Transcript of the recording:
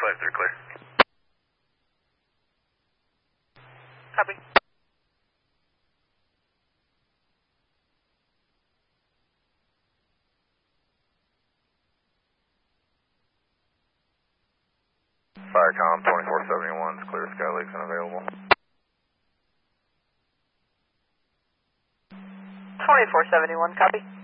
653 clear. Copy. Firecom 2471 is clear. Sky Lake's unavailable. 2471, copy.